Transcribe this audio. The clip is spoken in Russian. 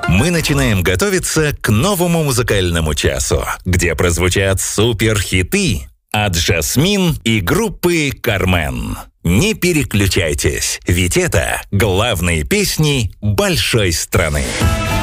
Мы начинаем готовиться к новому музыкальному часу, где прозвучат суперхиты от Жасмин и группы «Кармен». Не переключайтесь, ведь это главные песни большой страны.